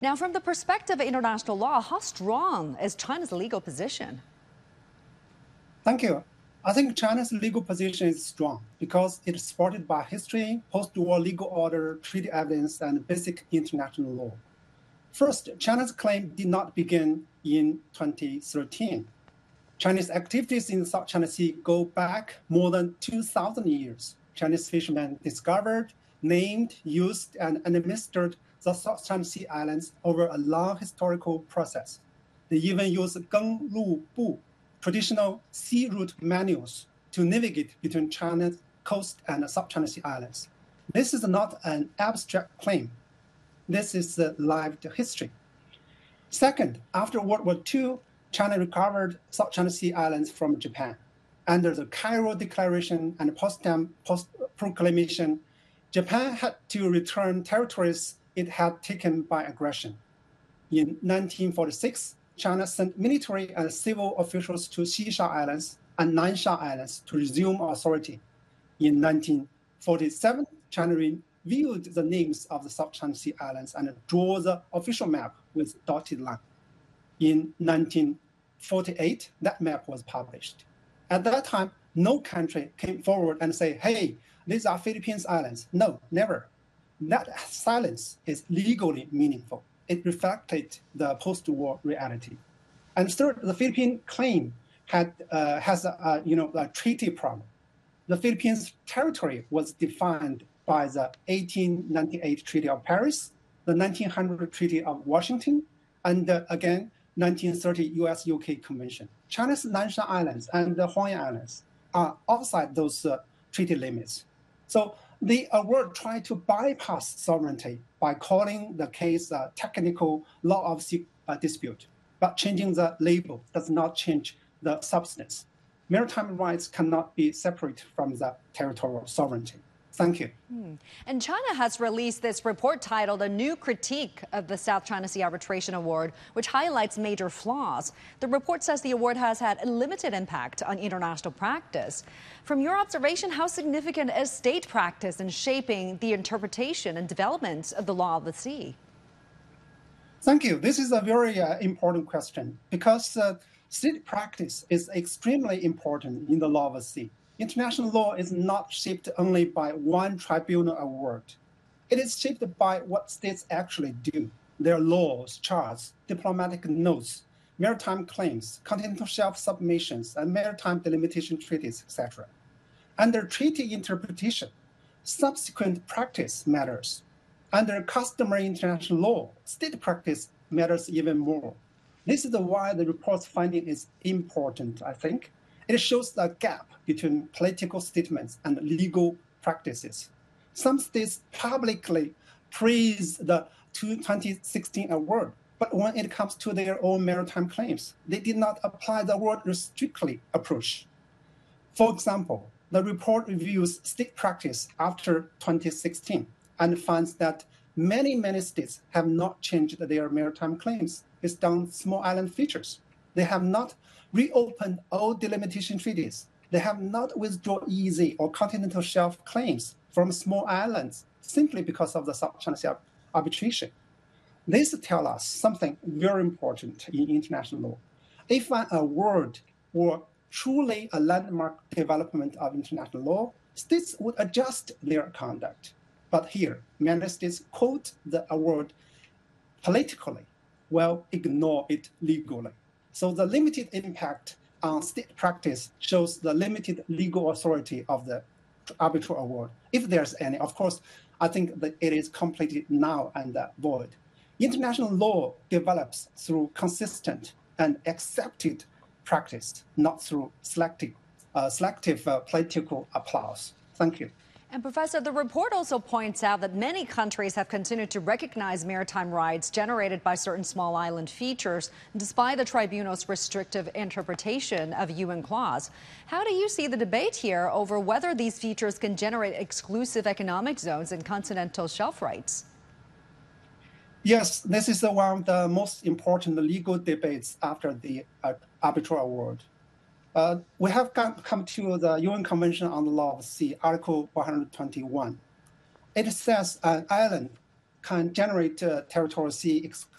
Now, from the perspective of international law, how strong is China's legal position? Thank you. I think China's legal position is strong because it is supported by history, post-war legal order, treaty evidence, and basic international law. First, China's claim did not begin in 2013. Chinese activities in the South China Sea go back more than 2,000 years. Chinese fishermen discovered, named, used, and administered the South China Sea islands over a long historical process. They even used Geng Lu Bu, traditional sea route manuals, to navigate between China's coast and South China Sea islands. This is not an abstract claim. This is lived history. Second, after World War II, China recovered South China Sea islands from Japan. Under the Cairo Declaration and Potsdam Proclamation, Japan had to return territories it had taken by aggression. In 1946, China sent military and civil officials to Xisha Islands and Nansha Islands to resume authority. In 1947, China revealed the names of the South China Sea islands and drew the official map with dotted line. In 1948, that map was published. At that time, no country came forward and say, hey, these are Philippines islands. No, never. That silence is legally meaningful. It reflected the post-war reality. And third, the Philippine claim has a treaty problem. The Philippines' territory was defined by the 1898 Treaty of Paris, the 1900 Treaty of Washington, and again, 1930 US-UK Convention. China's Nansha Islands and the Hualien Islands are outside those treaty limits. So the award tried to bypass sovereignty by calling the case a technical law of sea dispute, but changing the label does not change the substance. Maritime rights cannot be separate from the territorial sovereignty. Thank you. And China has released this report titled A New Critique of the South China Sea Arbitration Award, which highlights major flaws. The report says the award has had a limited impact on international practice. From your observation, how significant is state practice in shaping the interpretation and development of the law of the sea? Thank you. This is a very important question because state practice is extremely important in the law of the sea. International law is not shaped only by one tribunal award. It is shaped by what states actually do, their laws, charts, diplomatic notes, maritime claims, continental shelf submissions, and maritime delimitation treaties, etc. Under treaty interpretation, subsequent practice matters. Under customary international law, state practice matters even more. This is why the report's finding is important, I think. It shows the gap between political statements and legal practices. Some states publicly praise the 2016 award, but when it comes to their own maritime claims, they did not apply the word strictly approach. For example, the report reviews state practice after 2016 and finds that many states have not changed their maritime claims based on small island features. They have not reopened old delimitation treaties. They have not withdrawn EEZ or continental shelf claims from small islands simply because of the South China Sea arbitration. This tells us something very important in international law. If an award were truly a landmark development of international law, states would adjust their conduct. But here, many states quote the award politically, while ignore it legally. So the limited impact on state practice shows the limited legal authority of the arbitral award, if there's any. Of course, I think that it is completely null and void. International law develops through consistent and accepted practice, not through selective political applause. Thank you. And Professor, the report also points out that many countries have continued to recognize maritime rights generated by certain small island features, despite the tribunal's restrictive interpretation of UN clause. How do you see the debate here over whether these features can generate exclusive economic zones and continental shelf rights? Yes, this is one of the most important legal debates after the arbitral award. We have come to the UN Convention on the Law of the Sea, Article 121. It says an island can generate territorial sea